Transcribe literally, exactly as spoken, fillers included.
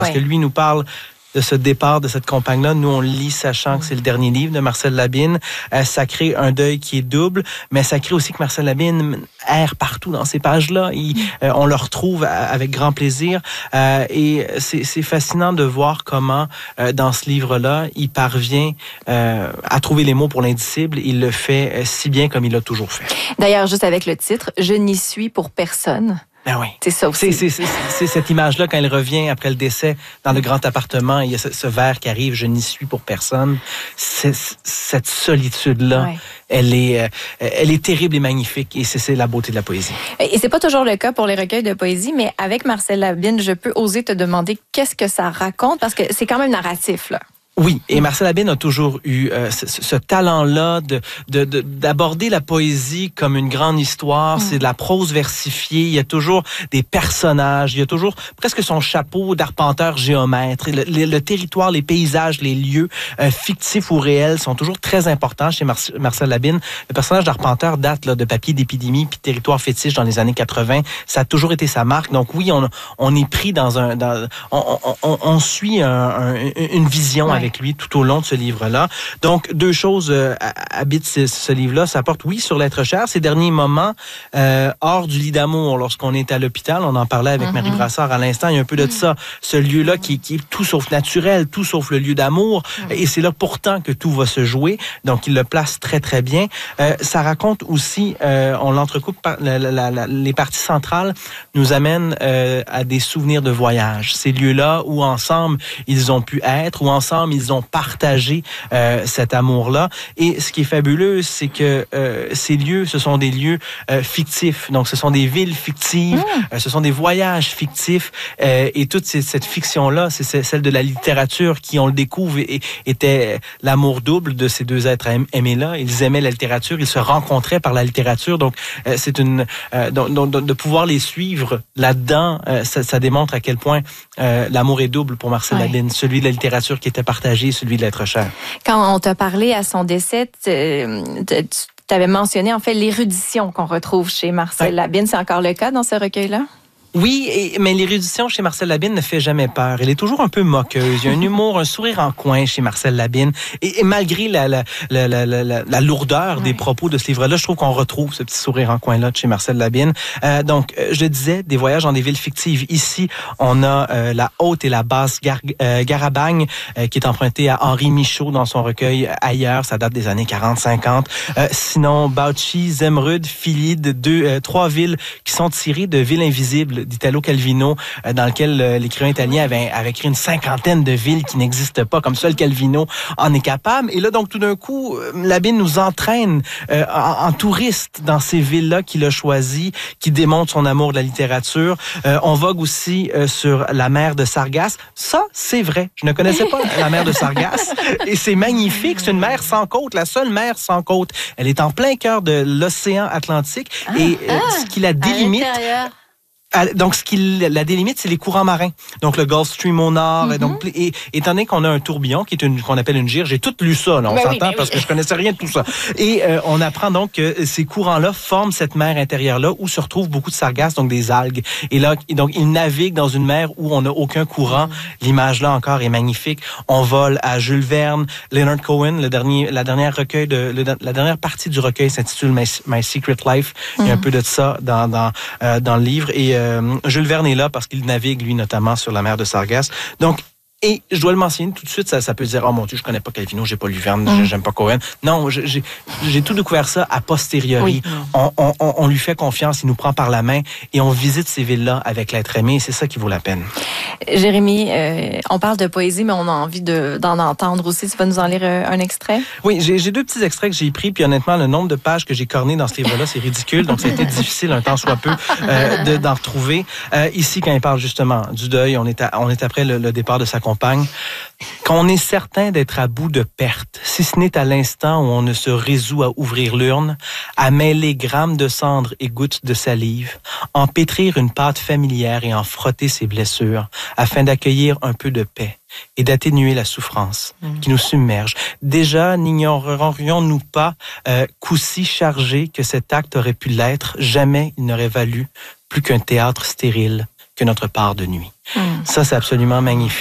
Parce ouais. que lui nous parle de ce départ de cette campagne-là. Nous, on lit sachant que c'est le dernier livre de Marcel Labine. Euh, ça crée un deuil qui est double, mais ça crée aussi que Marcel Labine erre partout dans ces pages-là. Il, euh, on le retrouve avec grand plaisir. Euh, et c'est, c'est fascinant de voir comment, euh, dans ce livre-là, il parvient euh, à trouver les mots pour l'indicible. Il le fait euh, si bien comme il l'a toujours fait. D'ailleurs, juste avec le titre, « Je n'y suis pour personne ». Ben oui. C'est ça aussi. C'est, c'est, c'est, c'est cette image-là, quand il revient après le décès dans le grand appartement, il y a ce, ce vers qui arrive, je n'y suis pour personne. C'est, cette solitude-là, ouais. elle est, elle est terrible et magnifique, et c'est, c'est la beauté de la poésie. Et c'est pas toujours le cas pour les recueils de poésie, mais avec Marcel Labine, je peux oser te demander qu'est-ce que ça raconte, parce que c'est quand même narratif, là. Oui, et Marcel Labine a toujours eu euh, ce, ce talent-là de, de, de, d'aborder la poésie comme une grande histoire. Mm. C'est de la prose versifiée. Il y a toujours des personnages. Il y a toujours presque son chapeau d'arpenteur géomètre. Le, le, le territoire, les paysages, les lieux euh, fictifs ou réels sont toujours très importants chez Mar- Marcel Labine. Le personnage d'arpenteur date là, de Papier d'épidémie puis Territoire fétiche dans les années quatre-vingts. Ça a toujours été sa marque. Donc oui, on, on est pris dans un... Dans, on, on, on, on suit un, un, une vision ouais. avec lui tout au long de ce livre-là. Donc, deux choses euh, habitent ce, ce livre-là. Ça porte, oui, sur l'être cher. Ces derniers moments, euh, hors du lit d'amour, lorsqu'on est à l'hôpital, on en parlait avec mm-hmm. Marie Brassard à l'instant, il y a un peu de mm-hmm. ça. Ce lieu-là qui, qui est tout sauf naturel, tout sauf le lieu d'amour. Mm-hmm. Et c'est là pourtant que tout va se jouer. Donc, il le place très, très bien. Euh, ça raconte aussi, euh, on l'entrecoupe, par, la, la, la, les parties centrales nous amènent euh, à des souvenirs de voyage. Ces lieux-là où ensemble, ils ont pu être, où ensemble, ils ont partagé euh, cet amour-là. Et ce qui est fabuleux, c'est que euh, ces lieux, ce sont des lieux euh, fictifs. Donc, ce sont des villes fictives, mmh. euh, ce sont des voyages fictifs. Euh, et toute cette, cette fiction-là, c'est, c'est celle de la littérature qui, on le découvre, et, et, était l'amour double de ces deux êtres aimés-là. Ils aimaient la littérature, ils se rencontraient par la littérature. Donc, euh, c'est une... Euh, donc, donc, de pouvoir les suivre là-dedans, euh, ça, ça démontre à quel point euh, l'amour est double pour Marcel ouais. Labine. Celui de la littérature qui était partagé, celui de l'être cher. Quand on t'a parlé à son décès, tu avais mentionné en fait l'érudition qu'on retrouve chez Marcel ouais. Labine. C'est encore le cas dans ce recueil-là? Oui, et, mais l'érudition chez Marcel Labine ne fait jamais peur. Elle est toujours un peu moqueuse. Il y a un humour, un sourire en coin chez Marcel Labine. Et, et malgré la, la, la, la, la, la lourdeur ouais. des propos de ce livre-là, je trouve qu'on retrouve ce petit sourire en coin-là de chez Marcel Labine. Euh, donc, je le disais, des voyages dans des villes fictives. Ici, on a euh, la haute et la basse Gar- euh, Garabagne, euh, qui est empruntée à Henri Michaud dans son recueil Ailleurs. Ça date des années quarante cinquante. Euh, sinon, Bauchi, Zemrud, Philide, deux, euh, trois villes qui sont tirées de Villes invisibles d'Italo Calvino, dans lequel l'écrivain italien avait, avait écrit une cinquantaine de villes qui n'existent pas, comme seul Calvino en est capable. Et là, donc, tout d'un coup, Labine nous entraîne euh, en, en touriste dans ces villes-là qu'il a choisies, qui démontrent son amour de la littérature. Euh, on vogue aussi euh, sur la mer de Sargasse. Ça, c'est vrai. Je ne connaissais pas la mer de Sargasse. Et c'est magnifique. C'est une mer sans côte, la seule mer sans côte. Elle est en plein cœur de l'océan Atlantique. Ah, et euh, ah, ce qui la délimite... Donc, ce qui la délimite, c'est les courants marins. Donc, le Gulf Stream au nord. Mm-hmm. Et donc, et, étant donné qu'on a un tourbillon, qui est une, qu'on appelle une gyre, j'ai tout lu ça, là, on ben s'entend, oui, parce oui. que je connaissais rien de tout ça. Et euh, on apprend donc que ces courants-là forment cette mer intérieure-là où se retrouvent beaucoup de sargasses, donc des algues. Et là, donc, ils naviguent dans une mer où on n'a aucun courant. Mm-hmm. L'image, là, encore, est magnifique. On vole à Jules Verne, Leonard Cohen, le dernier, la dernière recueil de, le, la dernière partie du recueil s'intitule My, My Secret Life. Mm-hmm. Il y a un peu de ça dans, dans, euh, dans le livre. Et, Euh, Jules Verne est là parce qu'il navigue, lui, notamment sur la mer de Sargasse. Donc, et je dois le mentionner tout de suite, ça, ça peut dire, oh mon Dieu, je connais pas Calvino, j'ai pas lu Verne, mmh. j'aime pas Cohen. Non, j'ai, j'ai tout découvert ça a posteriori. Oui. On, on, on lui fait confiance, il nous prend par la main et on visite ces villes-là avec l'être aimé et c'est ça qui vaut la peine. Jérémy, euh, on parle de poésie, mais on a envie de, d'en entendre aussi. Tu vas nous en lire un extrait? Oui, j'ai, j'ai deux petits extraits que j'ai pris, puis honnêtement, le nombre de pages que j'ai cornées dans ce livre-là, c'est ridicule, donc ça a été difficile, un temps soit peu, euh, de, d'en retrouver. Euh, ici, quand il parle justement du deuil, on est, à, on est après le, le départ de sa compagne. Quand on est certain d'être à bout de perte, si ce n'est à l'instant où on ne se résout à ouvrir l'urne, à mêler grammes de cendres et gouttes de salive, en pétrir une pâte familière et en frotter ses blessures, afin d'accueillir un peu de paix et d'atténuer la souffrance mmh. qui nous submerge. Déjà, n'ignorerions-nous pas euh, qu'aussi chargé que cet acte aurait pu l'être, jamais il n'aurait valu plus qu'un théâtre stérile, que notre part de nuit. Mm. Ça, c'est absolument magnifique.